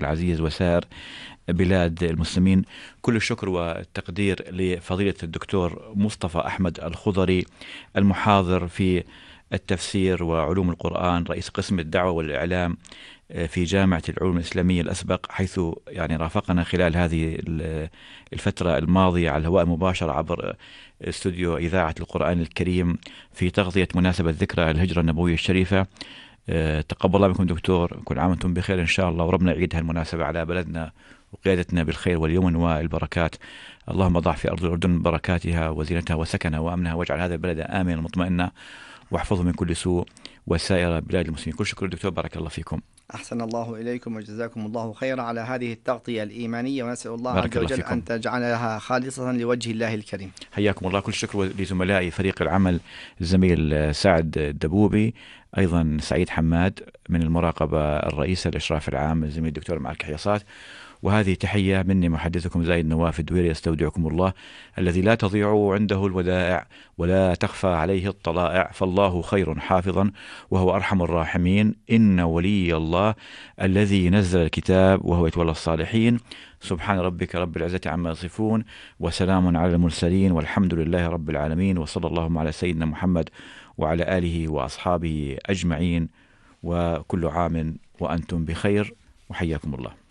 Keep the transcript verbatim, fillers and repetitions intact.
العزيز وسائر بلاد المسلمين. كل الشكر والتقدير لفضيلة الدكتور مصطفى أحمد الخضري، المحاضر في التفسير وعلوم القرآن، رئيس قسم الدعوة والإعلام في جامعة العلوم الإسلامية الأسبق، حيث يعني رافقنا خلال هذه الفترة الماضية على الهواء المباشر عبر استوديو إذاعة القرآن الكريم في تغطية مناسبة ذكرى الهجرة النبوية الشريفة. تقبل الله منكم دكتور، كل عام وانتم بخير إن شاء الله، وربنا يعيد هالمناسبة على بلدنا وقيادتنا بالخير واليمن والبركات. اللهم ضع في أرض الأردن بركاتها وزينتها وسكنها وأمنها، واجعل هذا البلد آمنا مطمئنا، واحفظه من كل سوء وسائر بلاد المسلمين. كل شكر دكتور، بارك الله فيكم. أحسن الله إليكم وجزاكم الله خيرا على هذه التغطية الإيمانية، ونسأل الله عز وجل أن تجعلها خالصة لوجه الله الكريم. حياكم الله. كل شكر لزملائي فريق العمل، الزميل سعد الدبوبي، أيضا سعيد حماد من المراقبة الرئيسة الإشراف العام، الزميل الدكتور معك حياصات. وهذه تحية مني محدثكم زايد نواف الدويري، يستودعكم الله الذي لا تضيع عنده الودائع ولا تخفى عليه الطلائع، فالله خير حافظا وهو أرحم الراحمين، إن ولي الله الذي نزل الكتاب وهو يتولى الصالحين. سبحان ربك رب العزة عما يصفون، وسلام على المرسلين، والحمد لله رب العالمين، وصلى اللهم على سيدنا محمد وعلى آله وأصحابه أجمعين، وكل عام وأنتم بخير، وحياكم الله.